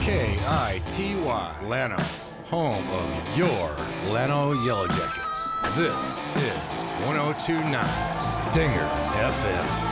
KITY, Llano, home of your Llano Yellow Jackets. This is 102.9 Stinger FM.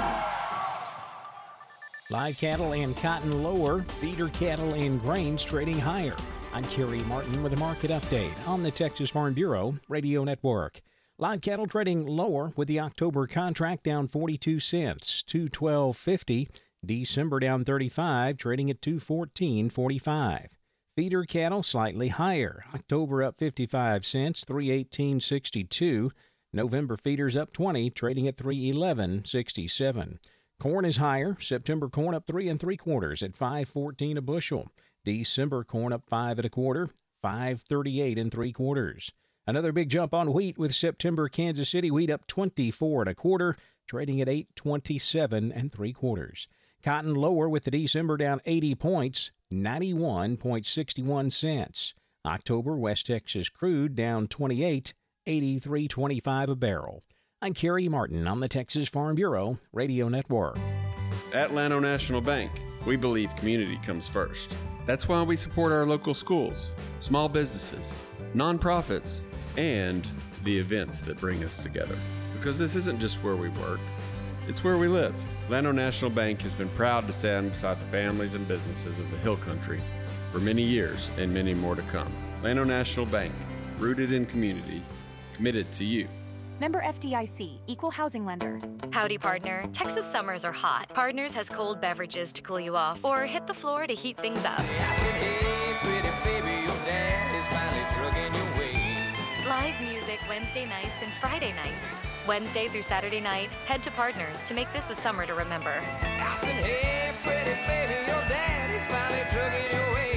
Live cattle and cotton lower, feeder cattle and grains trading higher. I'm Kerry Martin with a market update on the Texas Farm Bureau Radio Network. Live cattle trading lower with the October contract down 42 cents, $212.50. December down 35, trading at $214.45. Feeder cattle slightly higher. October up 55 cents, $318.62. November feeders up 20, trading at $311.67. Corn is higher. September corn up 3 3/4 at $5.14 a bushel. December corn up 5 1/4, $5.38 3/4. Another big jump on wheat with September Kansas City wheat up 24 1/4, trading at $8.27 3/4. Cotton lower with the December down 80 points, 91.61 cents. October West Texas crude down 28, 83.25 a barrel. I'm Kerry Martin on the Texas Farm Bureau Radio Network. At Llano National Bank, we believe community comes first. That's why we support our local schools, small businesses, nonprofits, and the events that bring us together. Because this isn't just where we work, it's where we live. Llano National Bank has been proud to stand beside the families and businesses of the Hill Country for many years and many more to come. Llano National Bank, rooted in community, committed to you. Member FDIC, Equal Housing Lender. Howdy, partner. Texas summers are hot. Partners has cold beverages to cool you off or hit the floor to heat things up. I said, hey, pretty baby, your dad is finally trucking your way. Live music Wednesday nights and Friday nights. Wednesday through Saturday night, head to Partners to make this a summer to remember. I said, hey, pretty baby, your dad is finally trucking your way.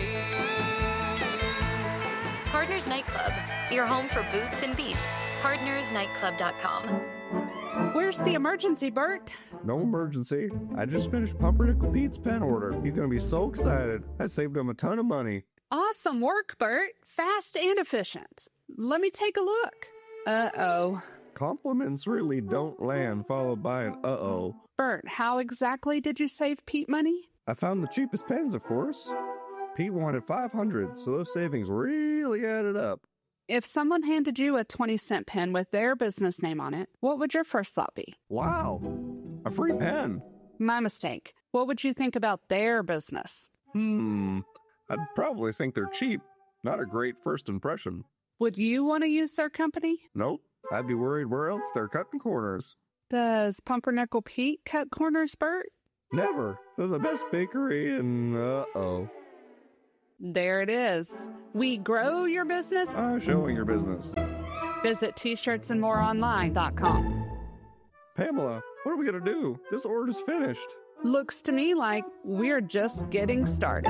Partners Nightclub, your home for boots and beats. PartnersNightclub.com. Where's the emergency, Bert? No emergency. I just finished Pumpernickel Pete's pen order. He's going to be so excited. I saved him a ton of money. Awesome work, Bert. Fast and efficient. Let me take a look. Uh-oh. Compliments really don't land followed by an uh-oh. Bert, how exactly did you save Pete money? I found the cheapest pens, of course. Pete wanted 500, so those savings really added up. If someone handed you a 20-cent pen with their business name on it, what would your first thought be? Wow, a free pen. My mistake. What would you think about their business? I'd probably think they're cheap. Not a great first impression. Would you want to use their company? Nope. I'd be worried where else they're cutting corners. Does Pumpernickel Pete cut corners, Bert? Never. They're the best bakery and uh-oh. There it is. We grow your business. Showing your business. Visit t-shirtsandmoreonline.com. Pamela, what are we going to do? This order's finished. Looks to me like we're just getting started.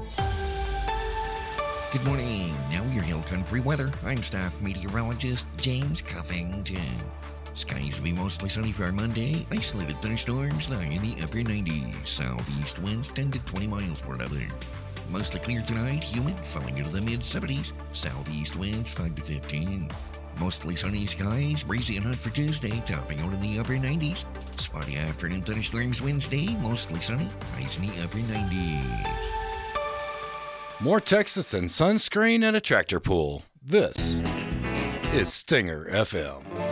Good morning. Now your Hill Country weather. I'm staff meteorologist James Cuffington. Skies will be mostly sunny for our Monday. Isolated thunderstorms lying in the upper 90s. Southeast winds 10 to 20 miles per hour. Mostly clear tonight, humid, falling into the mid-70s. Southeast winds 5 to 15. Mostly sunny skies, breezy and hot for Tuesday, topping out in the upper 90s. Spotty afternoon thunderstorms Wednesday, mostly sunny, highs in the upper 90s. More Texas than sunscreen and a tractor pull. This is Stinger FM.